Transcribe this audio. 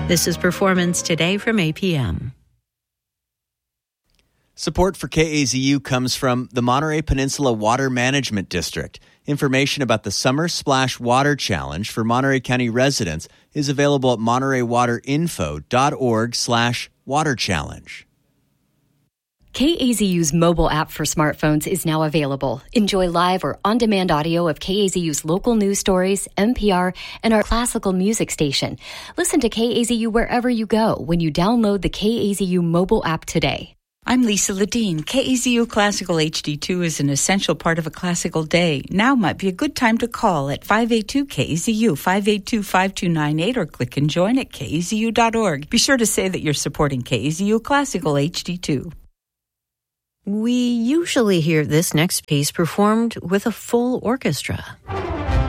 This is Performance Today from APM. Support for KAZU comes from the Monterey Peninsula Water Management District. Information about the Summer Splash Water Challenge for Monterey County residents is available at montereywaterinfo.org/waterchallenge. KAZU's mobile app for smartphones is now available. Enjoy live or on-demand audio of KAZU's local news stories, NPR, and our classical music station. Listen to KAZU wherever you go when you download the KAZU mobile app today. I'm Lisa Ledeen. KAZU Classical HD2 is an essential part of a classical day. Now might be a good time to call at 582-KAZU, 582-5298, or click and join at kazu.org. Be sure to say that you're supporting KAZU Classical HD2. We usually hear this next piece performed with a full orchestra.